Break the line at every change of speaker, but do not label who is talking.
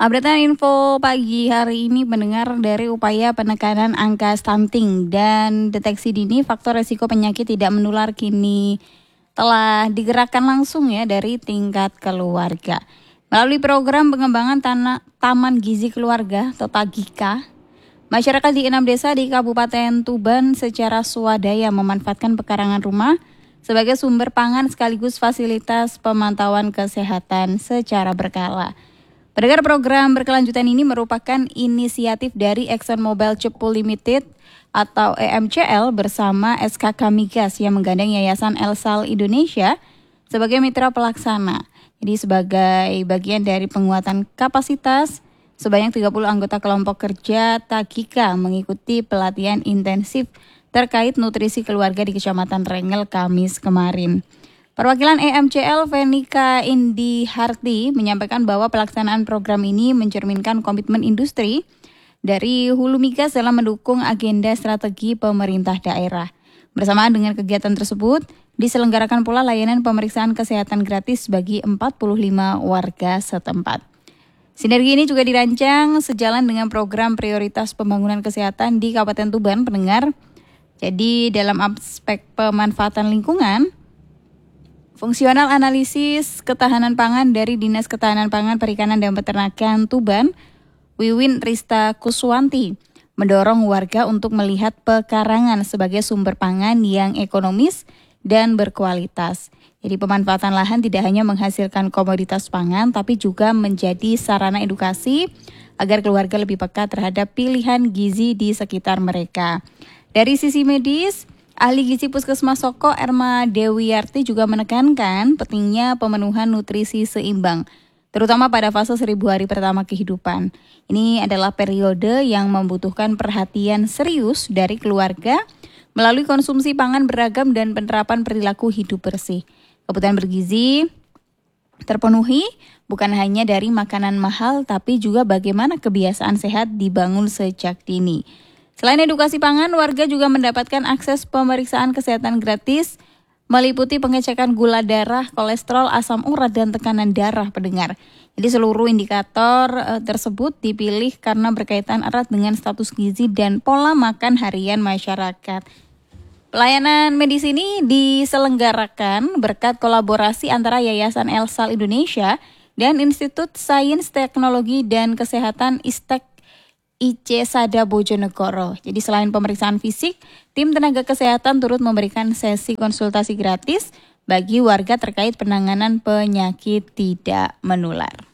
Updatean info pagi hari ini mendengar dari upaya penekanan angka stunting dan deteksi dini faktor resiko penyakit tidak menular kini telah digerakkan langsung ya dari tingkat keluarga. Melalui program pengembangan Taman Gizi Keluarga atau TAGIKA, masyarakat di 6 desa di Kabupaten Tuban secara swadaya memanfaatkan pekarangan rumah sebagai sumber pangan sekaligus fasilitas pemantauan kesehatan secara berkala. Pendengar, program berkelanjutan ini merupakan inisiatif dari ExxonMobil Cepu Limited atau EMCL bersama SKK Migas yang menggandeng Yayasan Elsal Indonesia sebagai mitra pelaksana. Jadi sebagai bagian dari penguatan kapasitas, sebanyak 30 anggota kelompok kerja TAGIKA mengikuti pelatihan intensif terkait nutrisi keluarga di Kecamatan Rengel Kamis kemarin. Perwakilan EMCL Venika Indi Harti menyampaikan bahwa pelaksanaan program ini mencerminkan komitmen industri dari hulu migas dalam mendukung agenda strategi pemerintah daerah. Bersamaan dengan kegiatan tersebut, diselenggarakan pula layanan pemeriksaan kesehatan gratis bagi 45 warga setempat. Sinergi ini juga dirancang sejalan dengan program prioritas pembangunan kesehatan di Kabupaten Tuban, pendengar. Jadi dalam aspek pemanfaatan lingkungan, fungsional analisis ketahanan pangan dari Dinas Ketahanan Pangan, Perikanan dan Peternakan Tuban, Wiwin Rista Kuswanti, mendorong warga untuk melihat pekarangan sebagai sumber pangan yang ekonomis dan berkualitas. Jadi pemanfaatan lahan tidak hanya menghasilkan komoditas pangan, tapi juga menjadi sarana edukasi agar keluarga lebih peka terhadap pilihan gizi di sekitar mereka. Dari sisi medis, ahli gizi Puskesmas Soko Erma Dewiyarti juga menekankan pentingnya pemenuhan nutrisi seimbang, terutama pada fase 1000 hari pertama kehidupan. Ini adalah periode yang membutuhkan perhatian serius dari keluarga melalui konsumsi pangan beragam dan penerapan perilaku hidup bersih. Kebutuhan bergizi terpenuhi bukan hanya dari makanan mahal, tapi juga bagaimana kebiasaan sehat dibangun sejak dini. Selain edukasi pangan, warga juga mendapatkan akses pemeriksaan kesehatan gratis meliputi pengecekan gula darah, kolesterol, asam urat, dan tekanan darah, pendengar. Jadi seluruh indikator tersebut dipilih karena berkaitan erat dengan status gizi dan pola makan harian masyarakat. Pelayanan medis ini diselenggarakan berkat kolaborasi antara Yayasan Elsal Indonesia dan Institut Sains Teknologi dan Kesehatan ISTEK IC Sada Bojonegoro. Jadi selain pemeriksaan fisik, tim tenaga kesehatan turut memberikan sesi konsultasi gratis bagi warga terkait penanganan penyakit tidak menular.